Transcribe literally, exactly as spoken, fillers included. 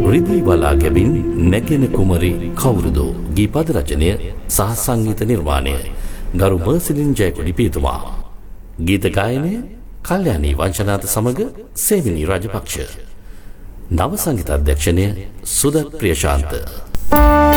රිදී බලා ගැබින් නැගෙන කුමරි කවුරුද ගීපද රචනය සහ සංගීත නිර්මාණය ගරු මර්සිලින් ජයකොඩි පියතුමා. ගීත ගායනය කල්යාණී වංශනාත සමග සේවිනී රාජපක්ෂ. නව සංගීත අධ්‍යක්ෂණය සුදත් ප්‍රියශාන්ත.